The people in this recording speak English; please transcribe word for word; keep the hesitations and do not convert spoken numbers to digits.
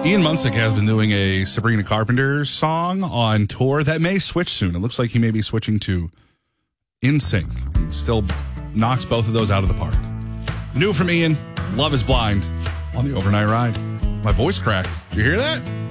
Ian Munsick has been doing a Sabrina Carpenter song on tour that may switch soon. It looks like he may be switching to In Sync. Still knocks both of those out of the park. New from Ian, Love is Blind on the Overnight Ride. My voice cracked. Did you hear that?